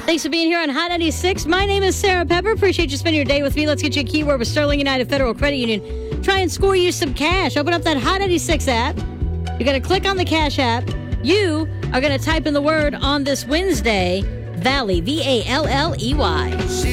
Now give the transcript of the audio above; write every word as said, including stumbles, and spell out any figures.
Thanks for being here on Hot ninety-six. My name is Sarah Pepper. Appreciate you spending your day with me. Let's get you a keyword with Sterling United Federal Credit Union. Try and score you some cash. Open up that Hot ninety-six app. You're going to click on the Cash app. You are going to type in the word on this Wednesday, Valley, V A L L E Y.